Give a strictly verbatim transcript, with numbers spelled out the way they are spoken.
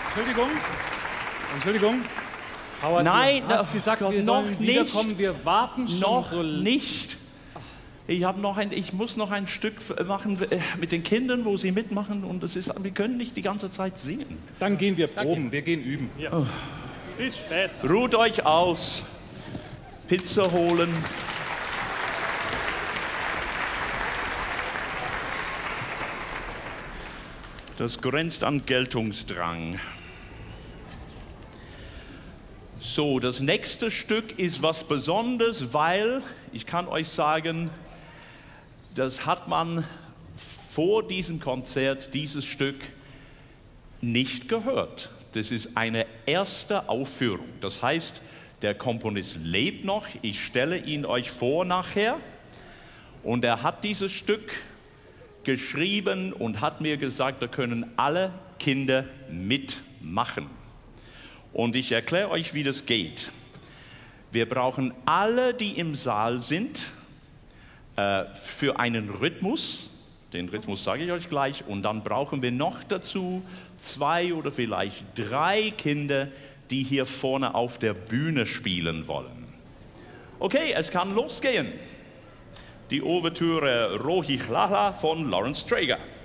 Entschuldigung. Entschuldigung. Howard, Nein, du hast noch- gesagt, noch wir sollen nicht. wiederkommen. Wir warten schon Noch so nicht. Ich, hab noch ein, ich muss noch ein Stück machen äh, mit den Kindern, wo sie mitmachen. Und das ist, wir können nicht die ganze Zeit singen. Dann gehen wir proben, wir gehen üben. Ja. Bis später. Ruht euch aus. Pizza holen. Das grenzt an Geltungsdrang. So, das nächste Stück ist was Besonderes, weil, ich kann euch sagen, das hat man vor diesem Konzert, dieses Stück, nicht gehört. Das ist eine erste Aufführung. Das heißt, der Komponist lebt noch. Ich stelle ihn euch vor nachher. Und er hat dieses Stück geschrieben und hat mir gesagt, da können alle Kinder mitmachen. Und ich erkläre euch, wie das geht. Wir brauchen alle, die im Saal sind, äh, für einen Rhythmus. Den Rhythmus sage ich euch gleich. Und dann brauchen wir noch dazu zwei oder vielleicht drei Kinder, die hier vorne auf der Bühne spielen wollen. Okay, es kann losgehen. Die Ouvertüre Rohichlala von Lawrence Traeger.